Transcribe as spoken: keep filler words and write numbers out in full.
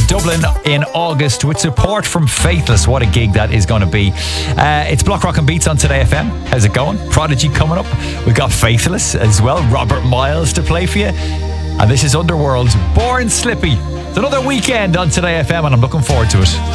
Dublin in August with support from Faithless. What a gig that is going to be. Uh, it's Block Rock and Beats on Today F M. How's it going? Prodigy coming up. We've got Faithless as well. Robert Miles to play for you. And this is Underworld's Born Slippy. It's another weekend on Today F M and I'm looking forward to it.